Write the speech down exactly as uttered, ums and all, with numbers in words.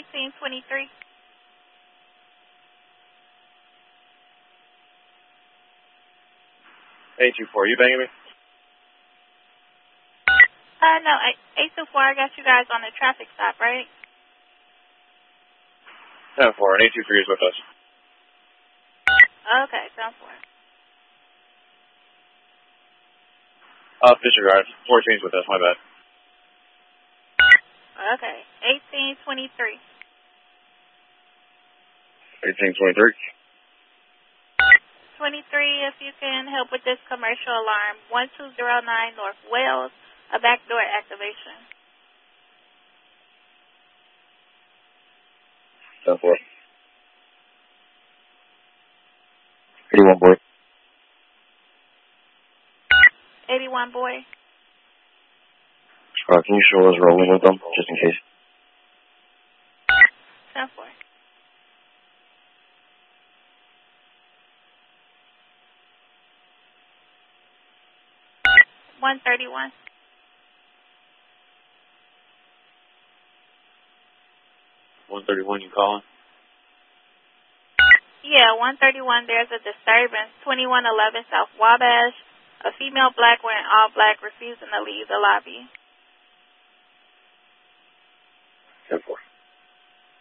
eighteen twenty-three. eight two four, you banging me? Uh, no, eight two four, I got you guys on the traffic stop, right? ten four, and eight two three is with us. Okay, ten four. Uh, disregard. fourteen's with us, my bad. Okay, eighteen twenty-three. eighteen twenty-three. twenty-three, if you can help with this commercial alarm, one two zero nine North Wales, a backdoor activation. ten four. eighty-one, boy. eighty-one, boy. Uh, can you show us rolling with them, just in case? ten four. one thirty-one. one thirty-one, you calling? Yeah, one thirty-one, there's a disturbance. twenty-one eleven South Wabash. A female black wearing all black refusing to leave the lobby. ten four.